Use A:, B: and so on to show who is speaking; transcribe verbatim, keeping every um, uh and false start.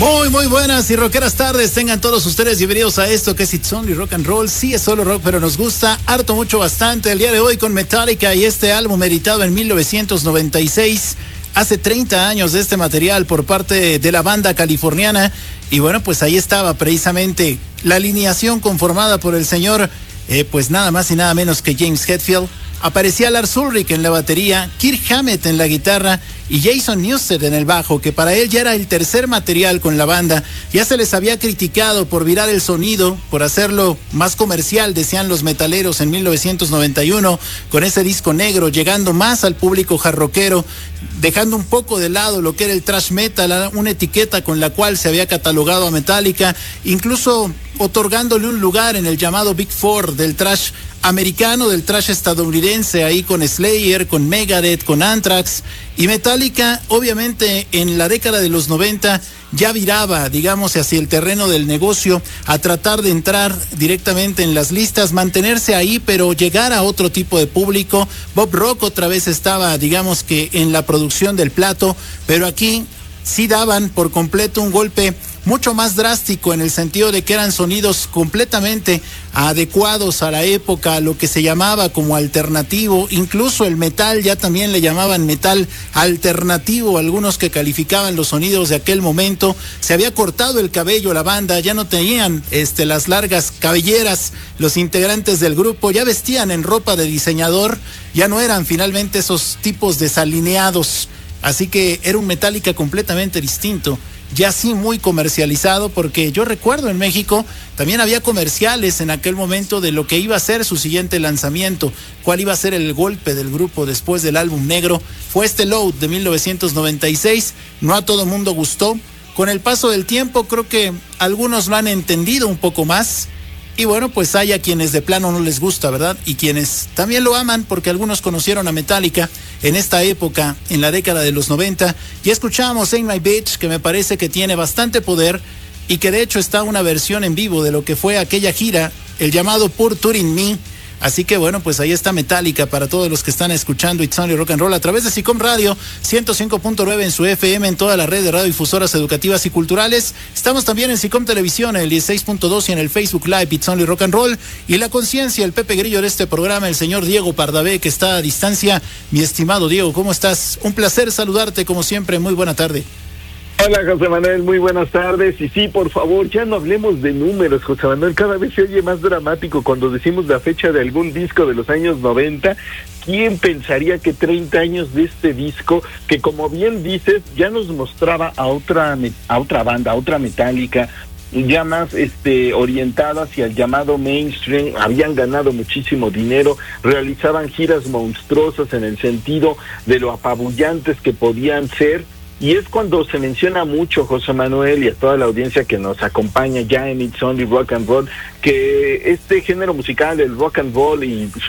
A: Muy, muy buenas y rockeras tardes. Tengan todos ustedes bienvenidos a esto que es It's Only Rock and Roll. Sí, es solo rock, pero nos gusta harto, mucho, bastante. El día de hoy con Metallica y este álbum editado en mil novecientos noventa y seis. Hace treinta años de este material por parte de la banda californiana. Y bueno, pues ahí estaba precisamente la alineación conformada por el señor, eh, pues nada más y nada menos que James Hetfield. Aparecía Lars Ulrich en la batería, Kirk Hammett en la guitarra y Jason Newsted en el bajo, que para él ya era el tercer material con la banda. Ya se les había criticado por virar el sonido, por hacerlo más comercial, decían los metaleros en mil novecientos noventa y uno, con ese disco negro, llegando más al público jarroquero, dejando un poco de lado lo que era el thrash metal, una etiqueta con la cual se había catalogado a Metallica, incluso otorgándole un lugar en el llamado Big Four del thrash americano, del thrash estadounidense, ahí con Slayer, con Megadeth, con Anthrax. Y Metallica, obviamente, en la década de los noventa ya viraba, digamos, hacia el terreno del negocio, a tratar de entrar directamente en las listas, mantenerse ahí, pero llegar a otro tipo de público. Bob Rock otra vez estaba, digamos que en la producción del plato, pero aquí sí daban por completo un golpe mucho más drástico, en el sentido de que eran sonidos completamente adecuados a la época, a lo que se llamaba como alternativo. Incluso el metal ya también le llamaban metal alternativo, algunos que calificaban los sonidos de aquel momento. Se había cortado el cabello la banda, ya no tenían este, las largas cabelleras los integrantes del grupo, ya vestían en ropa de diseñador, ya no eran finalmente esos tipos desalineados. Así que era un Metallica completamente distinto, ya sí muy comercializado, porque yo recuerdo en México también había comerciales en aquel momento de lo que iba a ser su siguiente lanzamiento, cuál iba a ser el golpe del grupo después del álbum negro. Fue este Load de mil novecientos noventa y seis, no a todo mundo gustó. Con el paso del tiempo creo que algunos lo han entendido un poco más. Y bueno, pues hay a quienes de plano no les gusta, ¿verdad? Y quienes también lo aman, porque algunos conocieron a Metallica en esta época, en la década de los noventa. Y escuchamos Ain't My Bitch, que me parece que tiene bastante poder y que de hecho está una versión en vivo de lo que fue aquella gira, el llamado Poor Tour in Me. Así que bueno, pues ahí está Metallica para todos los que están escuchando It's Only Rock and Roll a través de SICOM Radio ciento cinco punto nueve en su F M, en toda la red de radiodifusoras educativas y culturales. Estamos también en SICOM Televisión, en el dieciséis punto dos y en el Facebook Live It's Only Rock and Roll. Y la conciencia, el Pepe Grillo de este programa, el señor Diego Pardavé, que está a distancia. Mi estimado Diego, ¿cómo estás? Un placer saludarte como siempre, muy buena tarde.
B: Hola, José Manuel, muy buenas tardes. Y sí, por favor, ya no hablemos de números, José Manuel. Cada vez se oye más dramático cuando decimos la fecha de algún disco de los años noventa. ¿Quién pensaría que treinta años de este disco, que como bien dices, ya nos mostraba a otra, a otra banda, a otra Metallica, ya más este orientada hacia el llamado mainstream, habían ganado muchísimo dinero, realizaban giras monstruosas en el sentido de lo apabullantes que podían ser? Y es cuando se menciona mucho, José Manuel, y a toda la audiencia que nos acompaña ya en It's Only Rock and Roll, que este género musical, el rock and roll y